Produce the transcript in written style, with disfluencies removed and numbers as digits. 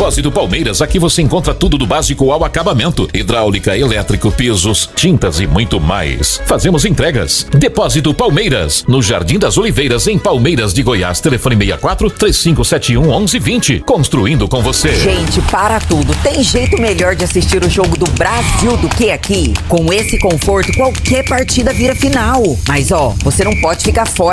Depósito Palmeiras, aqui você encontra tudo do básico ao acabamento: hidráulica, elétrico, pisos, tintas e muito mais. Fazemos entregas. Depósito Palmeiras, no Jardim das Oliveiras, em Palmeiras de Goiás. Telefone 64-3571-1120. Construindo com você. Gente, para tudo. Tem jeito melhor de assistir o jogo do Brasil do que aqui? Com esse conforto, qualquer partida vira final. Mas ó, você não pode ficar fora